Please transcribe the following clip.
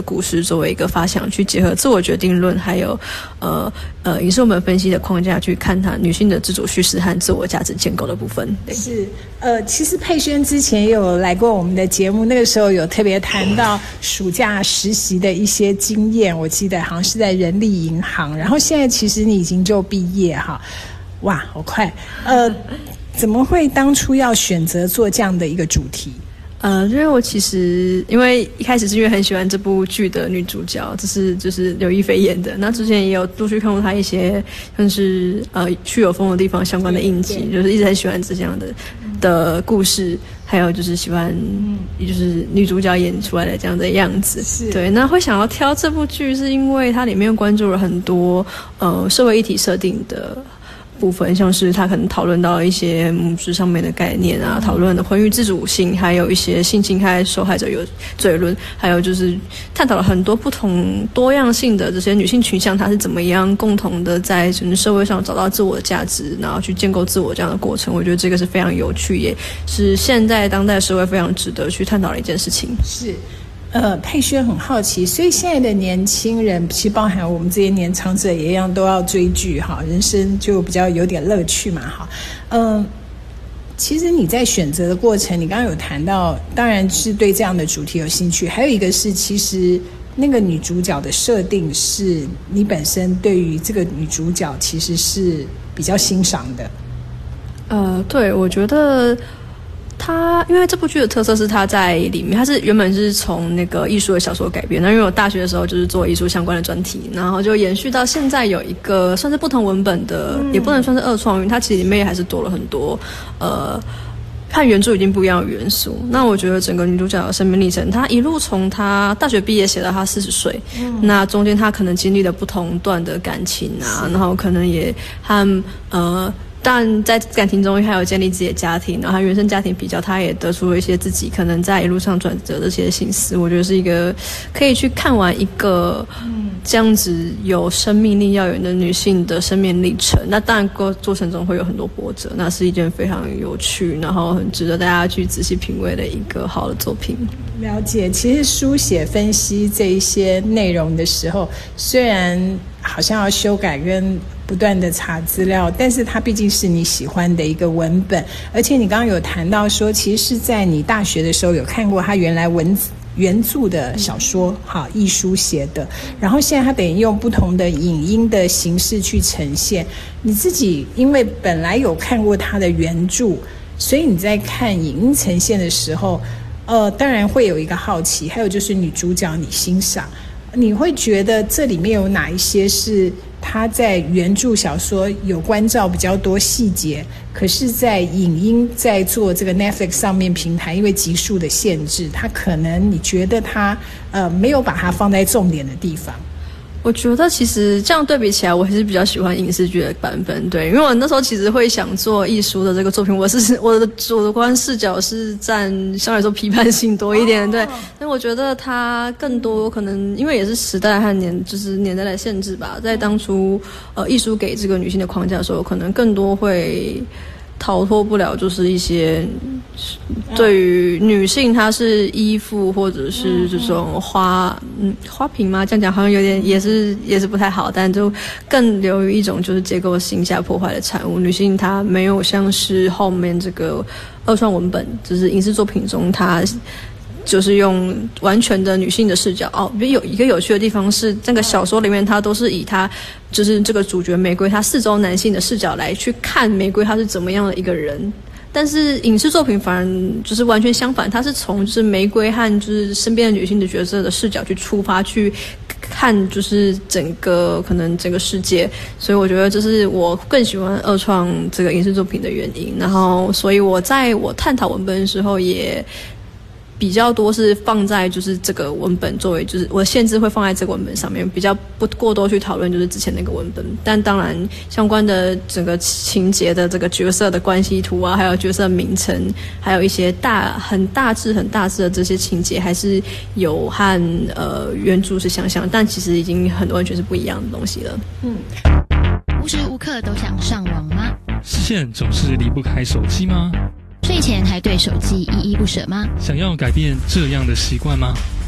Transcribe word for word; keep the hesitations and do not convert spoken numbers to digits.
的故事作为一个发想，去结合自我决定论还有呃呃影视文本分析的框架去看它女性的自主叙事和自我价值建构的部分。对， 是呃，其实佩萱之前也有来过我们的节目，那个时候有特别谈到暑假实习的一些经验，我记得好像是在人力银行，然后现在其实你已经就毕业哈，哇，好快！呃，怎么会当初要选择做这样的一个主题？ 呃，因为我其实因为一开始是因为很喜欢这部剧的女主角，这是就是刘亦菲演的。那之前也有陆续看过她一些像是呃去有风的地方相关的印记，就是一直很喜欢这样的的故事，还有就是喜欢就是女主角演出来的这样的样子。 是对，那会想要挑这部剧，是因为它里面关注了很多呃社会议题设定的部分，像是他可能讨论到一些母职上面的概念啊，讨论的婚育自主性，还有一些性侵害受害者有罪论，还有就是探讨了很多不同多样性的这些女性群像，她是怎么样共同的在社会上找到自我的价值，然后去建构自我这样的过程。我觉得这个是非常有趣，也是现在当代社会非常值得去探讨的一件事情。 是。呃，佩萱很好奇，所以现在的年轻人，其实包含我们这些年长者也一样，都要追剧哈，人生就比较有点乐趣嘛哈。嗯、呃，其实你在选择的过程，你刚刚有谈到，当然是对这样的主题有兴趣，还有一个是，其实那个女主角的设定是你本身对于这个女主角其实是比较欣赏的。 呃，对，我觉得。他因为这部剧的特色是他在里面，他是原本是从那个艺术的小说改编，那因为我大学的时候就是做艺术相关的专题，然后就延续到现在有一个算是不同文本的，嗯、也不能算是二创，因为它其实里面还是多了很多呃和原著已经不一样的元素。那我觉得整个女主角的生命历程，她一路从她大学毕业写到她四十岁，嗯、那中间她可能经历了不同段的感情啊，然后可能也和呃。但在感情中还有建立自己的家庭，然后他原生家庭比较，他也得出了一些自己可能在一路上转折的这些心思。我觉得是一个可以去看完一个这样子有生命力耀眼的女性的生命历程。那当然过过程中会有很多波折，那是一件非常有趣，然后很值得大家去仔细品味的一个好的作品。 了解，其实书写分析这一些内容的时候，虽然好像要修改跟不断的查资料，但是它毕竟是你喜欢的一个文本，而且你刚刚有谈到说，其实是在你大学的时候有看过他原来文字原著的小说，好艺书写的，然后现在他等于用不同的影音的形式去呈现。你自己因为本来有看过他的原著，所以你在看影音呈现的时候，呃，当然会有一个好奇，还有就是女主角你欣赏，你会觉得这里面有哪一些是他在原著小说有关照比较多细节，可是在影音在做这个 Netflix 上面平台，因为集数的限制，他可能你觉得他呃没有把它放在重点的地方。 我觉得其实这样对比起来，我还是比较喜欢影视剧的版本，对，因为我那时候其实会想做艺术的这个作品，我是我的主观视角是占相对来说批判性多一点，对，但我觉得它更多可能因为也是时代和年就是年代的限制吧，在当初呃艺术给这个女性的框架的时候，可能更多会逃脱不了就是一些对于女性她是依附或者是这种花嗯花瓶吗？这样讲好像有点也是也是不太好，但就更流于一种就是结构性下破坏的产物。女性她没有像是后面这个二创文本，就是影视作品中她就是用完全的女性的视角哦。有一个有趣的地方是，这个小说里面它都是以她就是这个主角玫瑰她四周男性的视角来去看玫瑰她是怎么样的一个人。但是影视作品反而就是完全相反，它是从就是玫瑰和就是身边的女性的角色的视角去出发去看就是整个可能整个世界，所以我觉得这是我更喜欢二创这个影视作品的原因。然后所以我在我探讨文本的时候也比较多是放在就是这个文本作为就是我的限制会放在这个文本上面，比较不过多去讨论就是之前那个文本。但当然相关的整个情节的这个角色的关系图啊，还有角色名称，还有一些大很大致很大致的这些情节还是有和呃原著是相像，但其实已经很完全是不一样的东西了。 嗯，无时无刻都想上网吗？ 视线总是离不开手机吗？ 睡前还对手机依依不舍吗？ 想要改变这样的习惯吗？